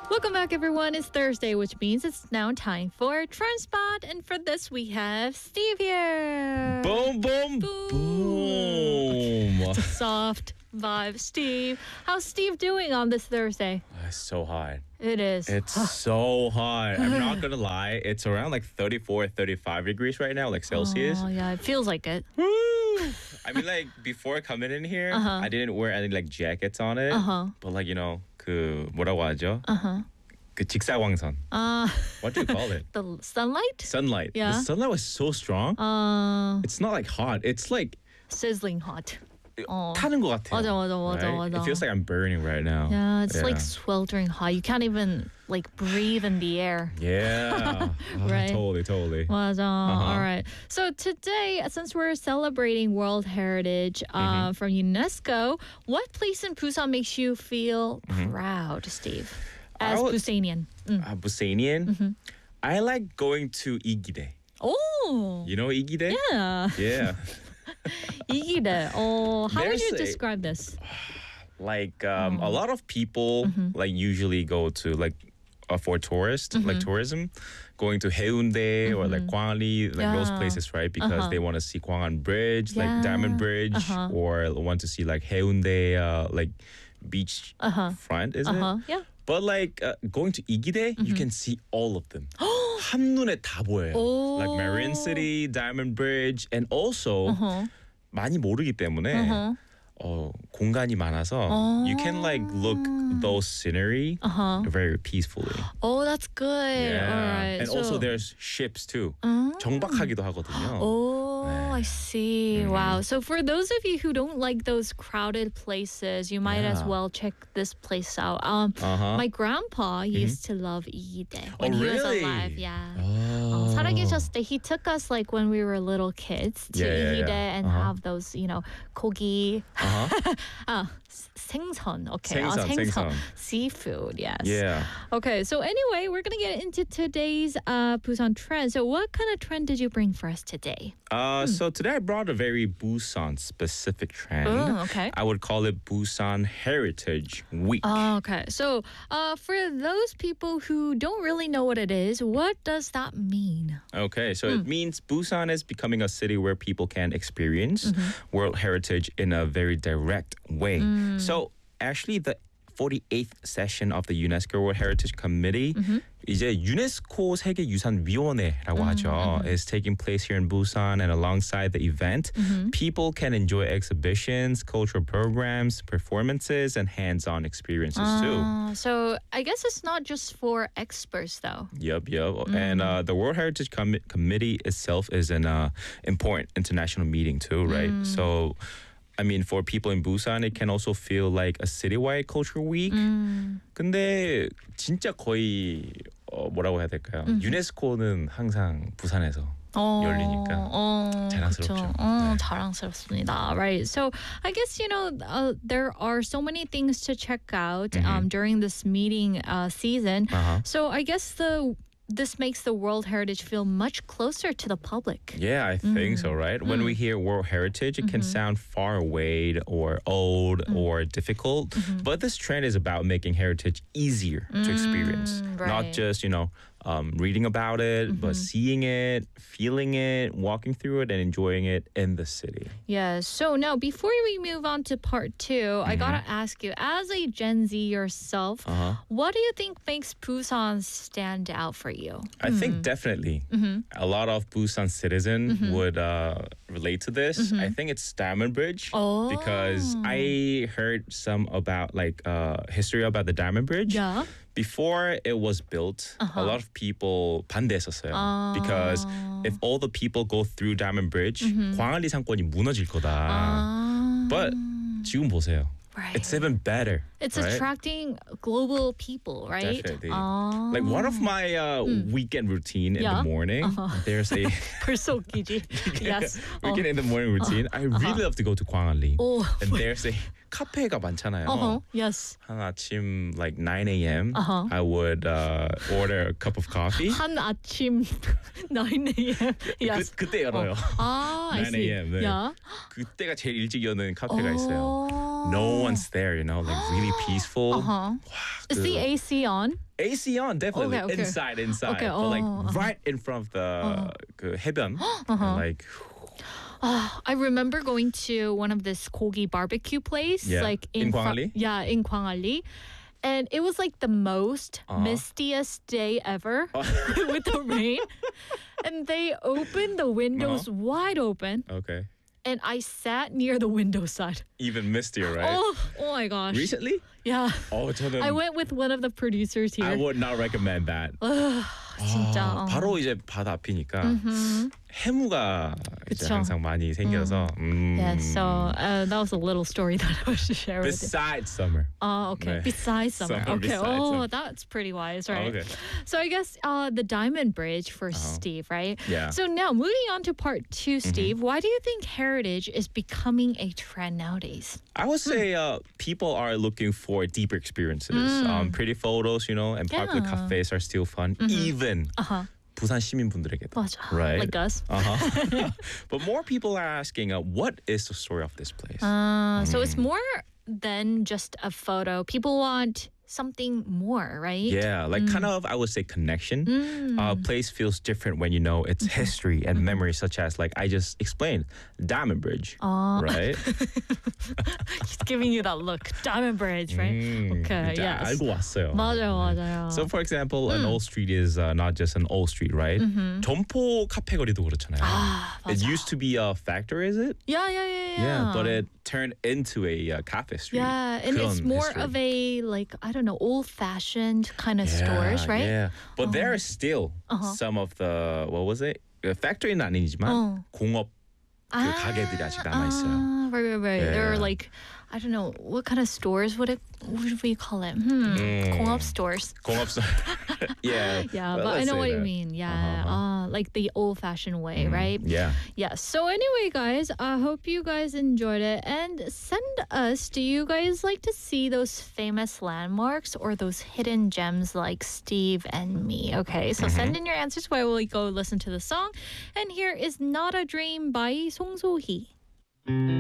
Welcome back, everyone. It's Thursday, which means it's now time for Trend Spot. And for this, we have Steve here. Boom, boom, boom. It's a soft vibe. Steve, how's Steve doing on this Thursday? It's so hot. It is. It's so hot. I'm not going to lie. It's around like 34, 35 degrees right now, like Celsius. Oh, yeah, it feels like it. Woo! I mean, like, before coming in here, I didn't wear any, like, jackets on it. But, like, 그, 뭐라고 하죠? 그 직사광선. What do you call it? The sunlight? Sunlight. Yeah. The sunlight was so strong. It's not, like, hot. It's, like, Sizzling hot. 타는 것 같아요. 맞아. It feels like I'm burning right now. Yeah, it's like sweltering hot. You can't even, like, breathe in the air. Yeah. Right. Totally. 맞아. All right. So today, since we're celebrating World Heritage from UNESCO, what place in Busan makes you feel proud, Steve? As Busanian. Busanian? I like going to Igide. Oh. You know Igide? Yeah. Yeah. Igide. Oh, how would There's you a- describe this? Like a lot of people like usually go to like for tourists like tourism, going to Haeundae or like Gwangali, like those Yeah. places, right? Because they want to see Gwangan Bridge, Yeah. like Diamond Bridge, or want to see like Haeundae like beach front, is it? Yeah. But like going to Igide, you can see all of them. 한눈에 다 보여요. Oh. Like Marion City, Diamond Bridge, and also 많이 모르기 때문에 공간이 많아서 you can like look those scenery very peacefully. Oh, that's good. Yeah. All right. And also there's ships too. 정박하기도 하거든요. Oh, I see. Wow. So for those of you who don't like those crowded places, you might as Yeah. well check this place out. My grandpa used to love Igide when he was really? alive. Yeah. Oh. 살아계셨을 때 he took us like when we were little kids to Igide and have those, 고기, 생선. Okay. 생선. Seafood. Yes. Yeah. Okay, so anyway, we're gonna get into today's Busan trend. So, what kind of trend did you bring for us today? So today I brought a very Busan specific trend. Oh, okay. I would call it Busan Heritage Week. Okay, so for those people who don't really know what it is, what does that mean? Okay, so it means Busan is becoming a city where people can experience World Heritage in a very direct way. So actually the 48th session of the UNESCO World Heritage Committee 이제 유네스코 세계유산위원회라고 하죠. is taking place here in Busan, and alongside the event, people can enjoy exhibitions, cultural programs, performances, and hands-on experiences too. So I guess it's not just for experts, though. Yep. And the World Heritage Committee itself is an important international meeting too, right? So I mean, for people in Busan, it can also feel like a citywide cultural week. 근데 진짜 거의 뭐라고 해야 될까요? 유네스코는 항상 부산에서 열리니까 자랑스럽죠. 네. 자랑스럽습니다. Right. So I guess there are so many things to check out during this meeting season. So I guess this makes the World Heritage feel much closer to the public. Yeah, I think so, right? When we hear World Heritage, it can sound far away or old or difficult. But this trend is about making heritage easier to experience. Right. Not just, reading about it, but seeing it, feeling it, walking through it, and enjoying it in the city. Yes. So now, before we move on to part two, I gotta ask you, as a Gen Z yourself, what do you think makes Busan stand out for you? I think definitely a lot of Busan citizens would relate to this. I think it's Diamond Bridge because I heard some about like history about the Diamond Bridge. Yeah. Before it was built, a lot of people 반대했었어요. Because if all the people go through Diamond Bridge, 광안리 상권이 무너질 거다. But 지금 보세요. Right. It's even better. It's right? attracting global people, right? Definitely. Like one of my weekend routine in Yeah. the morning, there's a 벌써 웃기지? Yes. weekend in the morning routine. I really love to go to 광안리. Oh. And there's a 카페가 많잖아요. Yes. 한 아침 like 9 a.m. I would order a cup of coffee. 한 아침 9 a.m. Yes. 그때 열어요. 9 9 a.m. 네. Yeah. 그때가 제일 일찍 여는 카페가 있어요. No one's there, like really peaceful. Is the AC on? AC on, definitely. Okay. Inside. Okay, But like right in front of the 해변. And like, I remember going to one of this gogi barbecue place. Yeah. Like In Gwangalli? Yeah, in Gwangalli. And it was like the most mistiest day ever with the rain. And they opened the windows wide open. okay. And I sat near the window side. Even mistier, right? Oh my gosh. Recently? Yeah. 저는 I went with one of the producers here. I would not recommend that. 진짜. 바로 이제 바다 앞이니까 해무가 이제 그쵸. 항상 많이 생겨서. Yeah, so that was a little story that I was to share with you. Besides summer. Oh, okay. 네. Besides summer. Summer, Okay. besides summer. That's pretty wise, right? Okay. So I guess the Diamond Bridge for Steve, right? Yeah. So now moving on to part 2, Steve, why do you think heritage is becoming a trend nowadays? I would say people are looking for deeper experiences. Pretty photos, and popular Yeah. cafes are still fun, even 부산 시민분들에게도. 맞아. Right. Like us. But more people are asking, what is the story of this place? So it's more than just a photo. People want something more, right? Yeah, like kind of, I would say, connection. Place feels different when you know its history and memories, such as, like I just explained, Diamond Bridge, right? He's giving you that look. Diamond Bridge, right? Okay, 이제 yes. 알고 왔어요. 맞아요. So, for example, an old street is not just an old street, right? 점포 카페 거리도 그렇잖아요. It used to be a factory, is it? Yeah. Yeah, but it turned into a cafe street. Yeah, and it's 그런 more history. of a, like, I don't know, old-fashioned kind of stores, right? Yeah, but there are still some of the, what was it? factory는 아니지만 공업 그 가게들이 아직 남아있어요. Right. Yeah. There are like, I don't know, what kind of stores what would we call it? 공업 stores. 공업 yeah. Yeah, Well, but I let's know say what you that. mean. Yeah, like the old-fashioned way, right? Yeah. Yeah. So anyway, guys, I hope you guys enjoyed it. And send us, do you guys like to see those famous landmarks or those hidden gems like Steve and me? Okay, so send in your answers while we go listen to the song. And here is Not a Dream by Song So-hee.